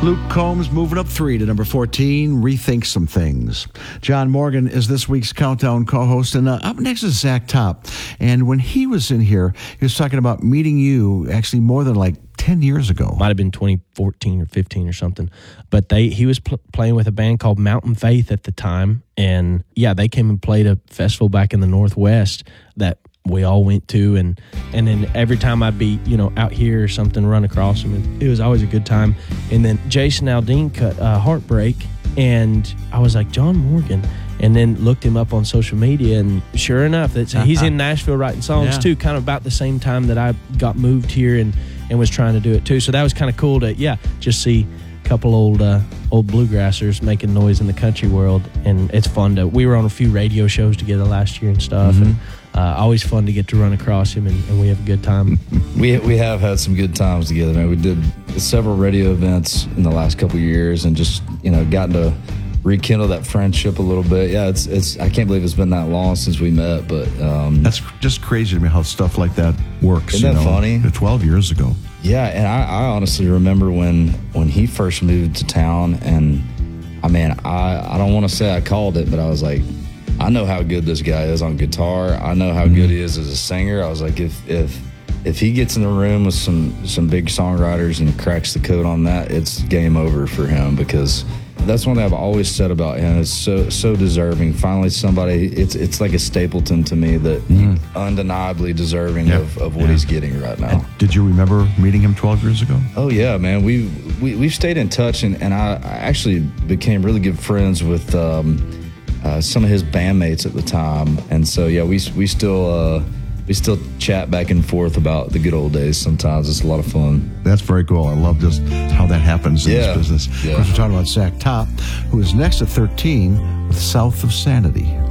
Luke Combs moving up 3 to number 14, Rethink Some Things. John Morgan is this week's Countdown co-host, and up next is Zach Top. And when he was in here, he was talking about meeting you actually more than like 10 years ago. Might have been 2014 or 15 or something. But he was playing with a band called Mountain Faith at the time. And yeah, they came and played a festival back in the Northwest that we all went to, and then every time I'd be, out here or something, run across him. It was always a good time. And then Jason Aldean cut Heartbreak, and I was like, John Morgan, and then looked him up on social media, and sure enough, he's in Nashville writing songs too, kind of about the same time that I got moved here and was trying to do it too. So that was kind of cool to just see a couple old bluegrassers making noise in the country world, and it's fun we were on a few radio shows together last year and stuff, and always fun to get to run across him, and we have a good time. We have had some good times together, man. We did several radio events in the last couple of years, and just gotten to rekindle that friendship a little bit. Yeah, it's I can't believe it's been that long since we met, but that's just crazy to me how stuff like that works. Isn't that funny? 12 years ago. Yeah, and I honestly remember when he first moved to town, and I don't want to say I called it, but I was like, I know how good this guy is on guitar. I know how good he is as a singer. I was like, if he gets in the room with some big songwriters and cracks the code on that, it's game over for him, because that's one thing I've always said about him. It's so deserving. Finally, somebody. It's like a Stapleton to me, that undeniably deserving of what he's getting right now. And did you remember meeting him 12 years ago? Oh yeah, man. We've stayed in touch, and I actually became really good friends with some of his bandmates at the time, and so we still chat back and forth about the good old days sometimes. It's a lot of fun. That's very cool. I love just how that happens in this business. Yeah. Of course, we're talking about Zach Top, who is next at 13 with South of Sanity.